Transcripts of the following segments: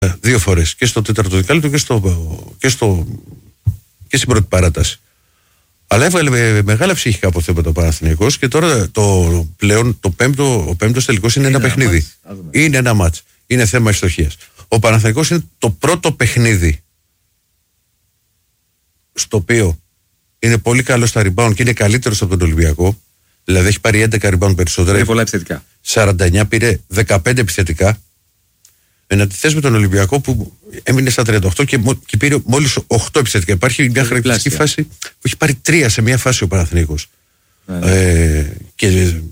2 φορές. Και στο τέταρτο δεκάλεπτο και στην πρώτη παράταση. Αλλά έβγαλε μεγάλα ψυχικά αποθέματα ο Παναθηναϊκός και τώρα ο πέμπτος τελικός είναι ένα παιχνίδι. Είναι ένα μάτς. Είναι θέμα ευστοχίας. Ο Παναθηναϊκός είναι το πρώτο παιχνίδι στο οποίο είναι πολύ καλό στα rebound και είναι καλύτερος από τον Ολυμπιακό. Δηλαδή έχει πάρει 11 rebound περισσότερα. Είναι πολλά επιθετικά. 49 πήρε 15 επιθετικά. Να τη θες με τον Ολυμπιακό που έμεινε στα 38 και πήρε μόλις 8 επιθετικά. Υπάρχει μια χαρακτηριστική φάση που έχει πάρει 3 σε μια φάση ο Παναθηναϊκός. Και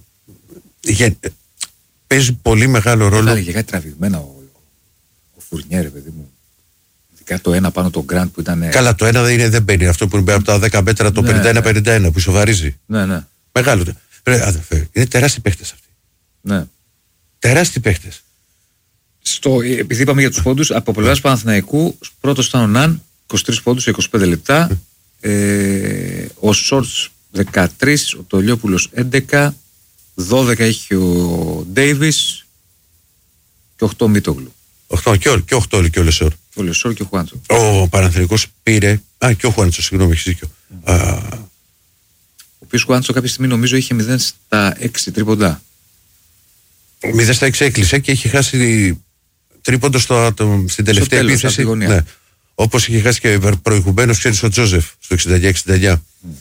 παίζει πολύ μεγάλο ρόλο. Είχε κάτι τραβηγμένα ο Φουρνιέρ, παιδί μου. Ειδικά το ένα πάνω το Γκραντ που ήταν. Καλά, το ένα δεν μπαίνει. Αυτό που είναι από τα 10 μέτρα, το 51-51 που ισοβαρίζει. Ναι. Μεγάλο. Είναι τεράστιοι παίχτες αυτοί. Ναι. Τεράστιοι παίχτες. Επειδή είπαμε για τους πόντους, από πλευράς Παναθηναϊκού, πρώτος ήταν ο Ναν, 23 πόντους σε 25 λεπτά. Ο Σόρτς 13, ο Τολιόπουλος 11, 12 έχει ο Ντέιβις και 8 Μίτογλου. 8 και 8 και ο Λεσόρ. Ο Λεσόρ και ο Χουάντσο. Ο Παναθηναϊκός πήρε. Και ο Χουάντσο, συγγνώμη, έχεις δίκιο. Ο οποίος Χουάντσο κάποια στιγμή νομίζω είχε 0 στα 6 τρίποντα. 0 στα 6 έκλεισε και είχε χάσει τρίποντο στην τελευταία επίθεση. Ναι. Όπως είχε χάσει και προηγουμένως, ξέρεις, ο Τζόζεφ στο 69-69.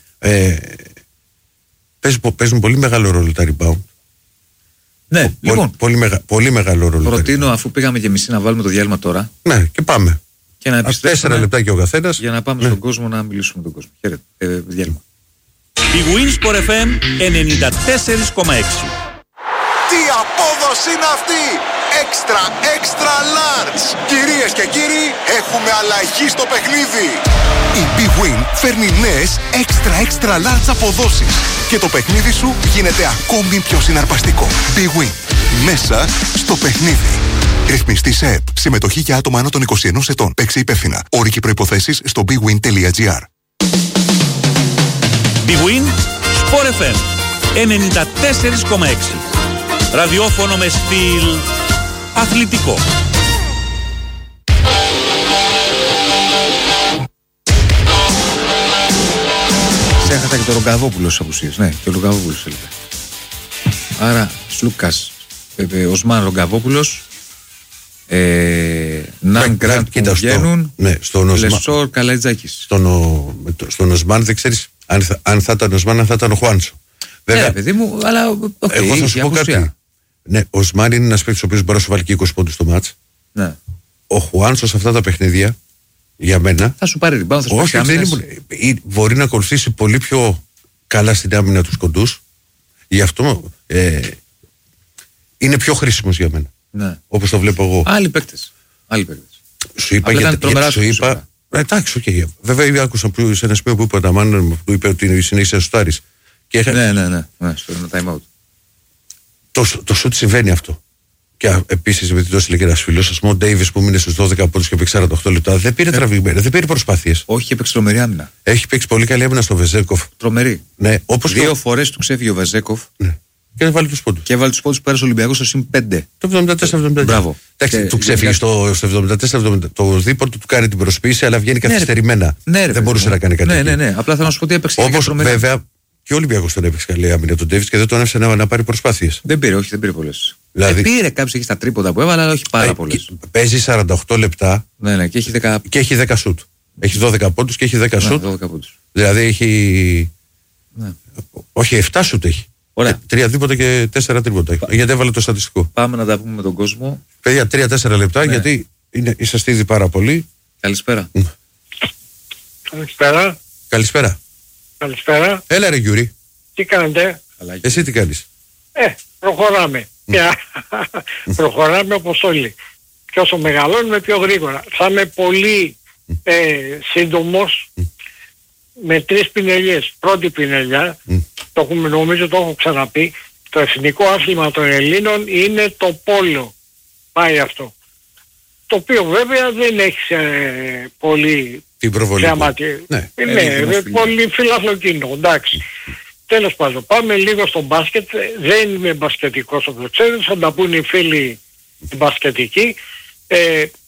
Παίζουν πολύ μεγάλο ρόλο τα rebound. Ναι, λοιπόν. Πολύ μεγάλο ρόλο. Προτείνω, αφού πήγαμε και μισή, να βάλουμε το διάλειμμα τώρα. Ναι, και πάμε. Και να 4 λεπτά και ο καθένας. Για να πάμε στον κόσμο να μιλήσουμε με τον κόσμο. Χαίρετε. Διάλειμμα. Η Winsport FM 94,6. Τι απόδοση είναι αυτή! Extra large! Κυρίες και κύριοι, έχουμε αλλαγή στο παιχνίδι! Η Big Win φέρνει νέες extra large αποδόσεις και το παιχνίδι σου γίνεται ακόμη πιο συναρπαστικό. Big Win. Μέσα στο παιχνίδι. Ρυθμιστή σε ΕΠ. Συμμετοχή για άτομα άνω των 21 ετών. Παίξε υπεύθυνα. Όροι και προϋποθέσεις στο bigwin.gr. Big Win Sport FM 94,6. Ραδιόφωνο με στυλ αθλητικό. Ξέχασα και τον Ρογκαβόπουλο στις απουσίες. Ναι, και ο Ρογκαβόπουλος έλειπε. Άρα, Σλούκας, Οσμάν Ρογκαβόπουλος, Ναν Γκραντ που βγαίνουν, Λεσόρ Καλατζάκης. Στον Οσμάν δεν ξέρεις αν θα ήταν ο Οσμάν, αν θα ήταν ο Χουάντσο. Ναι, παιδί μου, αλλά εγώ θα σου πω κάτι. Ναι, ο Οσμάν είναι ένας παίκτης ο οποίος μπορεί να σου βάλει και 20 πόντους στο μάτς. Ναι. Ο Χουάντσο σε αυτά τα παιχνίδια, για μένα. Θα σου πάρει rebound, θα σου όχι, μπορεί να ακολουθήσει πολύ πιο καλά στην άμυνα τους κοντούς. Γι' αυτό είναι πιο χρήσιμος για μένα. Ναι. Όπως το βλέπω εγώ. Άλλοι παίκτες. Σου είπα γιατί σου είπα. Εντάξει, okay. Βέβαια, άκουσα σε ένα σημείο που είπε ο Ταμάν, που είπε ότι συνέχισε να σουτάρεις. Ναι, στο time out. Το σουτ συμβαίνει αυτό. Και επίσης, με την τόση λέγεται ένας φίλος, ας πούμε, ο Ντέιβις που μείνε στους 12 πόντους και έπαιξε 48 λεπτά, δεν πήρε τραβηγμένα, δεν πήρε προσπάθειες. Όχι, έπαιξε τρομερή άμυνα. Έχει παίξει πολύ καλή άμυνα στο Βεζέκοφ. Τρομερή. Ναι, όπως 2 φορές του ξέφυγε ο Βεζέκοφ. Ναι. Και έβαλε τους πόντους. Και έβαλε τους πόντους που πέρασε ο Ολυμπιακός στο συν 5. Το 74-75. Μπράβο. Του ξέφυγε στο 74-75. Το δίπορτο του κάνει την προσποίηση, αλλά βγαίνει καθυστερημένα. Δεν μπορούσε να κάνει κάτι. Ναι. Απλά θέλω να σου πω ότι έπαιξε. Όπως βέβαια και ο Ολυμπιακός τον έπαιξε καλή άμυνα τον Ντέιβις και δεν τον άφησε να πάρει προσπάθειες. Δεν πήρε πολλές. Δηλαδή, πήρε κάποιος εκεί στα τρίποτα που έβαλε, αλλά όχι πάρα πολλές. Παίζει 48 λεπτά και έχει 10 σουτ. Έχει 12 πόντους και έχει 10 σουτ. Δηλαδή έχει. Ναι. Όχι, 7 σουτ έχει. Ωραία. 3 δίποτα και 4 τρίποτα. Γιατί έβαλε το στατιστικό. Πάμε να τα πούμε με τον κόσμο. Παιδιά, 3-4 λεπτά, γιατί είσαστε ήδη πάρα πολύ. Καλησπέρα. Καλησπέρα. Έλα ρε Γιούρι. Τι κάνετε? Εσύ τι κάνεις? Προχωράμε. Προχωράμε όπως όλοι. Και όσο μεγαλώνουμε πιο γρήγορα. Θα είμαι πολύ σύντομος με 3 πινελιές. Πρώτη πινελιά, νομίζω το έχω ξαναπεί, το εθνικό άθλημα των Ελλήνων είναι το πόλο. Πάει αυτό. Το οποίο βέβαια δεν έχει πολύ την προβολή. Είναι πολύ φιλαθλοκίνητο, εντάξει. Τέλος πάντων, πάμε λίγο στο μπάσκετ. Δεν είμαι μπασκετικός όπως ξέρετε, θα τα πούνε οι φίλοι μπασκετικοί.